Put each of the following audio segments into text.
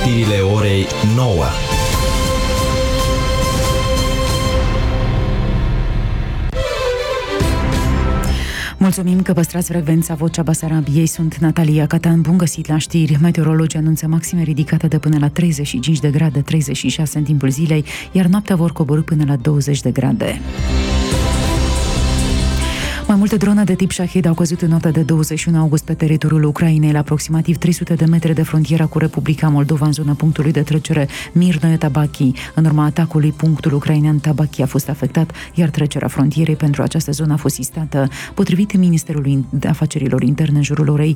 știrile orei 9. Mulțumim că păstrați frecvența Vocea Basarabiei. Sunt Natalia Catan. Bun găsit la știri. Meteorologii anunță maxime ridicate de până la 35 de grade, 36 în timpul zilei, iar noaptea vor coborî până la 20 de grade. Mai multe drone de tip Shahed au căzut în noaptea de 21 august pe teritoriul Ucrainei, la aproximativ 300 de metri de frontiera cu Republica Moldova, în zona punctului de trecere Mirnoe-Tabachi. În urma atacului, punctul ucrainean Tabachi a fost afectat, iar trecerea frontierei pentru această zonă a fost sistată. Potrivit Ministerului Afacerilor Interne, în jurul orei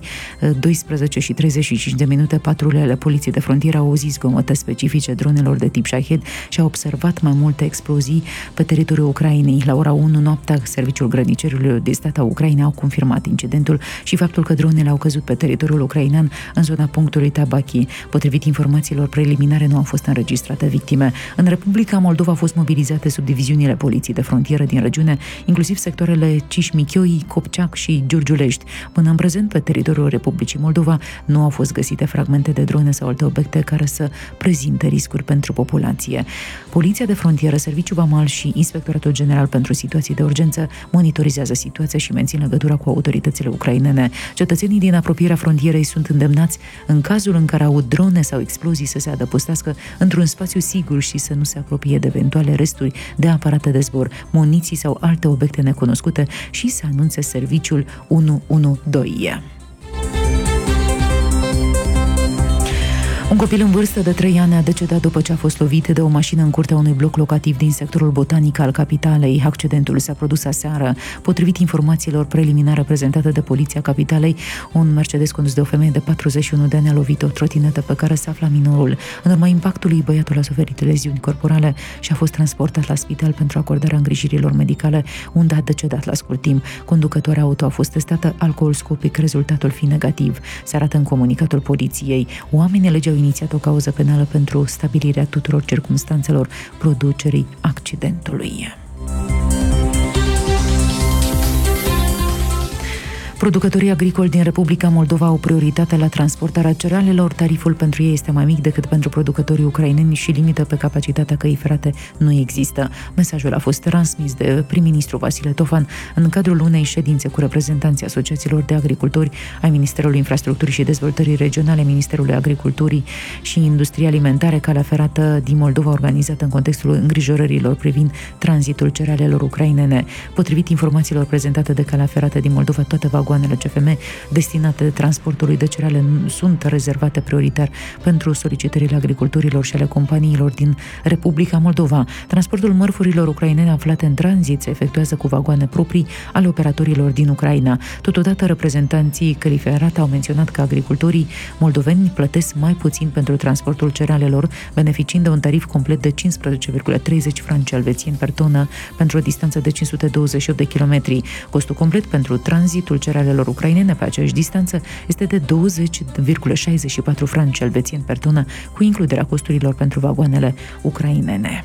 12:35, patrulele Poliției de Frontieră au auzit zgomote specifice dronelor de tip Shahed și au observat mai multe explozii pe teritoriul Ucrainei. La ora 1 noaptea, Serviciul Grănicerilor de stat a Ucrainei au confirmat incidentul și faptul că dronele au căzut pe teritoriul ucrainean în zona punctului Tabachi. Potrivit informațiilor preliminare, nu au fost înregistrate victime. În Republica Moldova au fost mobilizate subdiviziunile Poliției de Frontieră din regiune, inclusiv sectoarele Cișmichioi, Copceac și Giurgiulești. Până în prezent, pe teritoriul Republicii Moldova nu au fost găsite fragmente de drone sau alte obiecte care să prezinte riscuri pentru populație. Poliția de Frontieră, Serviciul Vamal și Inspectoratul General pentru Situații de Urgență monitorizează situația și mențin legătura cu autoritățile ucrainene. Cetățenii din apropierea frontierei sunt îndemnați, în cazul în care aud drone sau explozii, să se adăpostească într-un spațiu sigur și să nu se apropie de eventuale resturi de aparate de zbor, muniții sau alte obiecte necunoscute și să anunțe serviciul 112. Un copil în vârstă de 3 ani a decedat după ce a fost lovit de o mașină în curtea unui bloc locativ din sectorul botanic al capitalei. Accidentul s-a produs aseară. Potrivit informațiilor preliminare prezentate de Poliția Capitalei, un Mercedes condus de o femeie de 41 de ani a lovit o trotinetă pe care se afla minorul. În urma impactului, băiatul a suferit leziuni corporale și a fost transportat la spital pentru acordarea îngrijirilor medicale, unde a decedat la scurt timp. Conducătoarea auto a fost testată alcoolscopic, rezultatul fiind negativ. Se arată în comunicatul poliției. Oamenii legii au inițiat o cauză penală pentru stabilirea tuturor circumstanțelor producerii accidentului. Producătorii agricoli din Republica Moldova au prioritate la transportarea cerealelor. Tariful pentru ei este mai mic decât pentru producătorii ucraineni și limită pe capacitatea căii ferate nu există. Mesajul a fost transmis de prim-ministru Vasile Tofan în cadrul unei ședințe cu reprezentanții asociațiilor de agricultori ai Ministerului Infrastructurii și Dezvoltării Regionale, Ministerului Agriculturii și Industriei Alimentare, calea ferată din Moldova, organizată în contextul îngrijorărilor privind tranzitul cerealelor ucrainene. Potrivit informațiilor prezentate de calea ferată din Moldova, toate vagoanele CFM destinate transportului de cereale sunt rezervate prioritar pentru solicitările agricultorilor și ale companiilor din Republica Moldova. Transportul mărfurilor ucrainene aflate în tranzit se efectuează cu vagoane proprii ale operatorilor din Ucraina. Totodată, reprezentanții căii ferate au menționat că agricultorii moldoveni plătesc mai puțin pentru transportul cerealelor, beneficiind de un tarif complet de 15,30 franci elvețieni per tonă pentru o distanță de 528 de kilometri. Costul complet pentru tranzitul cerealelor ucrainene pe aceeași distanță este de 20,64 franci elvețieni per tonă, cu includerea costurilor pentru vagoanele ucrainene.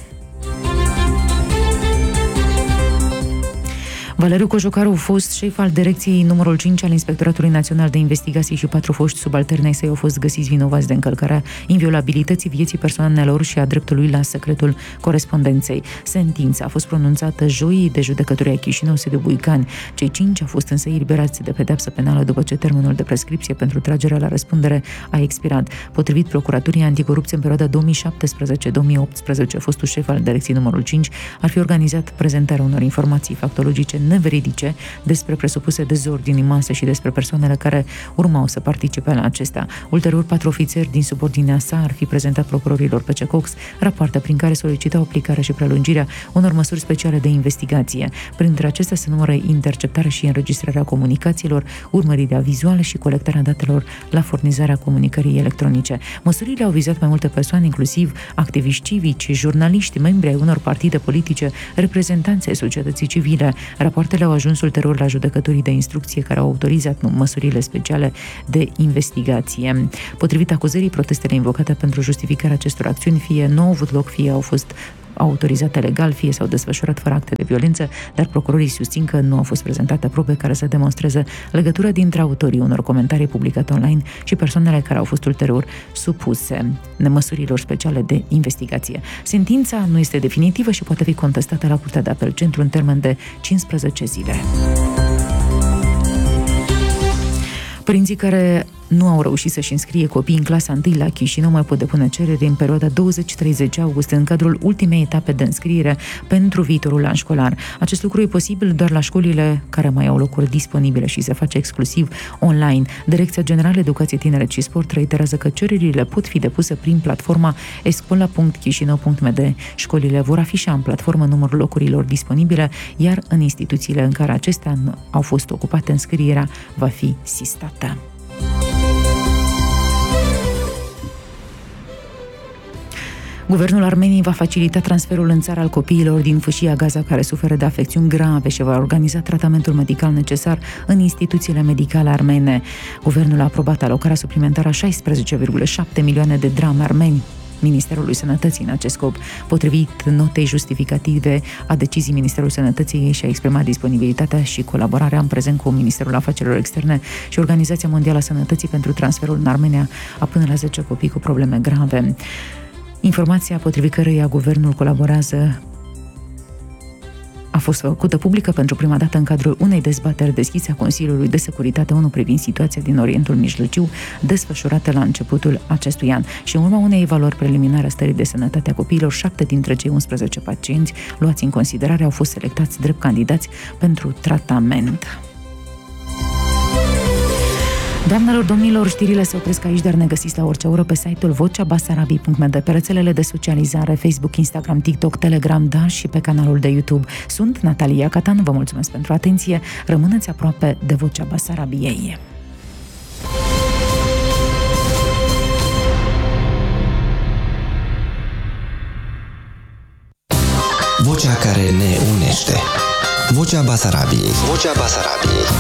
Valeriu Cojocaru, fost șef al direcției numărul 5 al Inspectoratului Național de Investigații, și 4 foști subalterni ai săi au fost găsiți vinovați de încălcarea inviolabilității vieții persoanelor și a dreptului la secretul corespondenței. Sentința a fost pronunțată joi de judecătoria Chișinău, Sediu Buicani. Cei 5 au fost însă eliberați de pedeapsă penală după ce termenul de prescripție pentru tragerea la răspundere a expirat. Potrivit Procuraturii Anticorupție, în perioada 2017-2018, fostul șef al direcției numărul 5 ar fi organizat prezentarea unor informații factologice neveridice despre presupuse dezordini în masă și despre persoanele care urmau să participe la acestea. Ulterior, 4 ofițeri din subordinea sa ar fi prezentat procurorilor PC Cox rapoarte prin care solicitau aplicarea și prelungirea unor măsuri speciale de investigație. Printre acestea se numără interceptarea și înregistrarea comunicațiilor, urmărirea vizuală și colectarea datelor la furnizarea comunicării electronice. Măsurile au vizat mai multe persoane, inclusiv activiști civici, jurnaliști, membri ai unor partide politice, reprezentanți ai societății civile. Rapoartele au ajuns ulterior la judecătorii de instrucție, care au autorizat măsurile speciale de investigație. Potrivit acuzării, protestele invocate pentru justificarea acestor acțiuni fie nu au avut loc, fie au fost autorizate legal, fie s-au desfășurat fără acte de violență, dar procurorii susțin că nu au fost prezentate probe care să demonstreze legătura dintre autorii unor comentarii publicate online și persoanele care au fost ulterior supuse măsurilor speciale de investigație. Sentința nu este definitivă și poate fi contestată la Curtea de Apel Centru în termen de 15 zile. Părinții care nu au reușit să-și înscrie copiii în clasa 1 la Chișinău mai pot depune cereri în perioada 20-30 august în cadrul ultimei etape de înscriere pentru viitorul an școlar. Acest lucru e posibil doar la școlile care mai au locuri disponibile și se face exclusiv online. Direcția Generală Educație, Tineret și Sport reiterează că cererile pot fi depuse prin platforma escola.chisinau.md. Școlile vor afișa în platformă numărul locurilor disponibile, iar în instituțiile în care acestea au fost ocupate, înscrierea va fi sistată. Guvernul Armeniei va facilita transferul în țară al copiilor din fâșia Gaza care suferă de afecțiuni grave și va organiza tratamentul medical necesar în instituțiile medicale armene. Guvernul a aprobat alocarea suplimentară a 16,7 milioane de drame armeni Ministerului Sănătății în acest scop. Potrivit notei justificative a deciziei Ministerului Sănătății și-a exprimat disponibilitatea și colaborarea în prezent cu Ministerul Afacerilor Externe și Organizația Mondială a Sănătății pentru transferul în Armenia a până la 10 copii cu probleme grave. Informația potrivit căreia guvernul colaborează a fost făcută publică pentru prima dată în cadrul unei dezbateri deschise a Consiliului de Securitate ONU privind situația din Orientul Mijlociu, desfășurată la începutul acestui an. Și în urma unei evaluări preliminare a stării de sănătate a copiilor, 7 dintre cei 11 pacienți luați în considerare au fost selectați drept candidați pentru tratament. Doamnelor, domnilor, știrile se opresc aici, dar ne găsiți la orice oră pe site-ul voceabasarabiei.md, pe rețelele de socializare, Facebook, Instagram, TikTok, Telegram, dar și pe canalul de YouTube. Sunt Natalia Catan, vă mulțumesc pentru atenție, rămâneți aproape de Vocea Basarabiei. Vocea care ne unește. Vocea Basarabiei. Vocea Basarabiei.